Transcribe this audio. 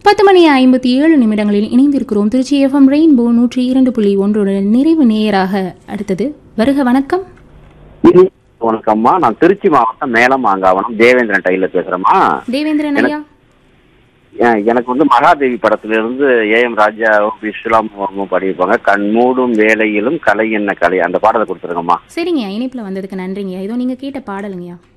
10:57 இணைந்திருக்கிறோம். Trichy FM rainbow 102.1 நிறைவு நேயராக அடுத்தது வருக. வணக்கம். வணக்கம்மா, நான் திருச்சி மாவட்டம் மேலமாங்காவனம் தேவேந்திரன் டைலர் பேசுறேம்மா. தேவேந்திரன் ஐயா, எனக்கு மகாதேவி படத்துல இருந்து ஏஎம் ராஜாவும் விஸ்வலாமும் பாடியிருப்பாங்க. கண் மூடும் வேலையிலும் கலை என்ன கலை, அந்த பாடலை கொடுத்துருங்கம்மா. சரிங்கய்யா, இணைப்புல வந்ததுக்கு நன்றிங்கய்யா. இதோ நீங்க கேட்ட பாடலுங்கய்யா.